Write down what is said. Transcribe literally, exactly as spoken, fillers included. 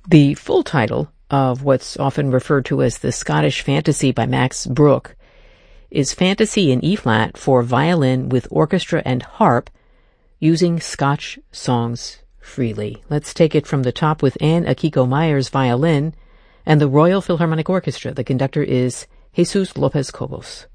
The full title of what's often referred to as the Scottish Fantasy by Max Bruch is Fantasy in E-flat for violin with orchestra and harp, using Scotch songs freely. Let's take it from the top with Anne Akiko Meyer's violin and the Royal Philharmonic Orchestra. The conductor is Jesus Lopez Cobos.